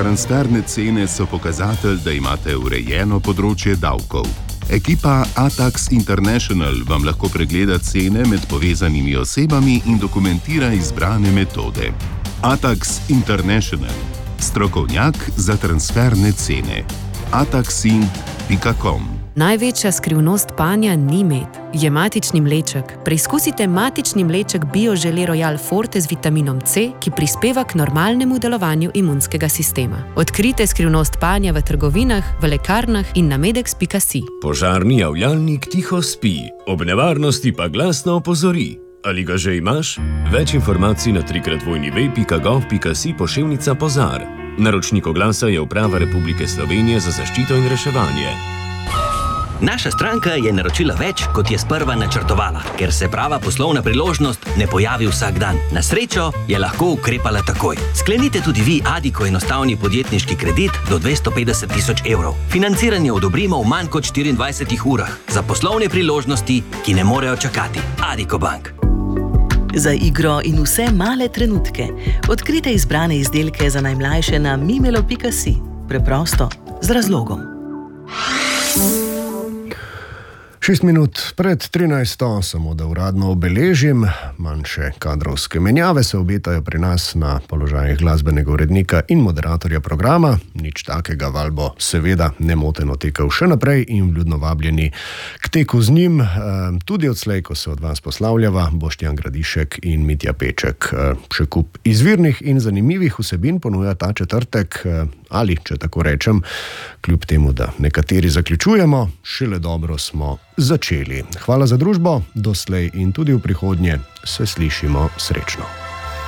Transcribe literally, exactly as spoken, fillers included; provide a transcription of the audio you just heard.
Transferne cene so pokazatelj, da imate urejeno področje davkov. Ekipa Atax International vam lahko pregleda cene med povezanimi osebami in dokumentira izbrane metode. Atax International. Strokovnjak za transferne cene. ataxin pika com. Največja skrivnost panja ni med, je matični mleček. Preizkusite matični mleček BioGelé Royal Forte z vitaminom C, ki prispeva k normalnemu delovanju imunskega sistema. Odkrite skrivnost panja v trgovinah, v lekarnah in na medex pika si. Požarni javljalnik tiho spi, ob nevarnosti pa glasno opozori. Ali ga že imaš? Več informacij na trikrat dvojni ve pika gov pika si poševnica Pozar. Naročnik oglasa je Uprava Republike Slovenije za zaščito in reševanje. Naša stranka je naročila več, kot je sprva načrtovala, ker se prava poslovna priložnost ne pojavi vsak dan. Na srečo je lahko ukrepala takoj. Sklenite tudi vi Addiko enostavni podjetniški kredit do dvesto petdeset tisoč evrov. Financiranje odobrimo v manj kot štiriindvajsetih urah za poslovne priložnosti, ki ne morejo čakati. Addiko Bank. Za igro in vse male trenutke odkrite izbrane izdelke za najmlajše na mimelo pika si. Preprosto, z razlogom. Šest minut pred trinajsto, samo da uradno obeležim, manjše kadrovske menjave se obetajo pri nas na položajih glasbenega urednika in moderatorja programa. Nič takega, val bo seveda nemoteno tekel še naprej in vljudno vabljeni k teku z njim. Tudi odslej, ko se od vas poslavljava, Boštjan Gradišek in Mitja Peček. Še kup izvirnih in zanimivih vsebin ponuja ta četrtek, ali, če tako rečem, kljub temu, da nekateri zaključujemo, šele dobro smo začeli. Hvala za družbo, doslej in tudi v prihodnje se slišimo srečno.